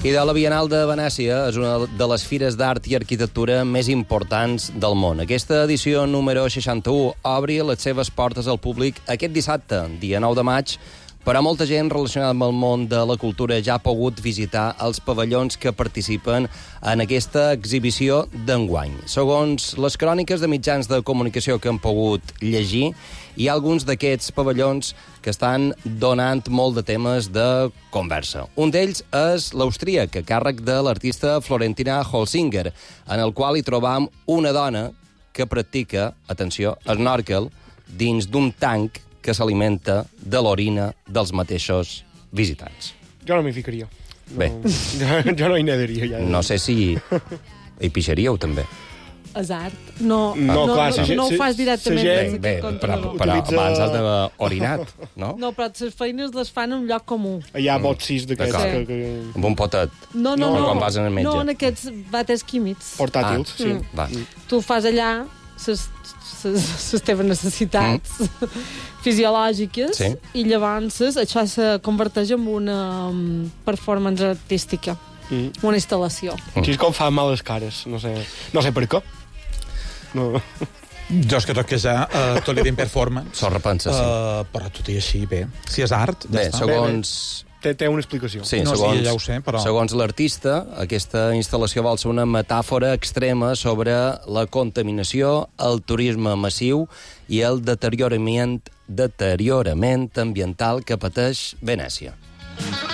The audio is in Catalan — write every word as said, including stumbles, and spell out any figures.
I de la Bienal de Venècia és una de les fires d'art i arquitectura més importants del món. Aquesta edició número seixanta-u obri les seves portes al públic aquest dissabte, dia nou de maig, però molta gent relacionada amb el món de la cultura ja ha pogut visitar els pavellons que participen en aquesta exhibició d'enguany. Segons les cròniques de mitjans de comunicació que han pogut llegir, hi ha alguns d'aquests pavellons que estan donant molt de temes de conversa. Un d'ells és l'austríac, a càrrec de l'artista Florentina Holzinger, en el qual hi trobam una dona que practica, atenció, snorkel dins d'un tanc que s'alimenta de l'orina dels mateixos visitants. Jo no m'hi ficaria. No, Bé. Jo, jo no hi nadaria. Ja. No sé si hi pixaríeu, també. És art. No, No, no, clar, no, si- no si- ho fas si directament. gent- des Bé, d'aquest però, contenidor. però Utilitza- abans has d'haver orinat, no? No, però les feines les fan en un lloc comú. Hi ha botsis d'aquests D'acord. que, que... Amb un potet. No, no, No, no. quan vas al metge. No, en aquests vàters químics. portàtils, Ah, sí. mm. Va. Tu fas allà les, les, les teves necessitats fisiològiques Sí. i llavors això se converteix en una um, performance artística, Mm. una instal·lació. Així és com fa mal les cares, no sé, no sé per què. No. Jo és que tot que ja, uh, tot li dic performance. S'ho repensa, sí. Uh, però tot i així, bé. Si és art, ja Bé, està. segons... Té, té una explicació. Sí, No, sí, segons, ja ho sé, però- segons l'artista, aquesta instal·lació vol ser una metàfora extrema sobre la contaminació, el turisme massiu i el deteriorament, deteriorament ambiental que pateix Venècia.